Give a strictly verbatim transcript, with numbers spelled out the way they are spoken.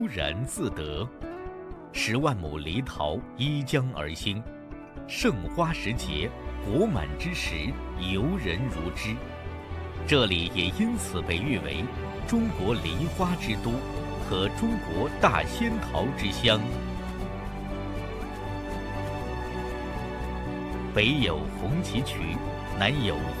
悠然自得。十万亩梨桃依江而兴，盛花时节，果满之时，游人如织。这里也因此被誉为中国梨花之都和中国大仙桃之乡。北有红旗渠，南有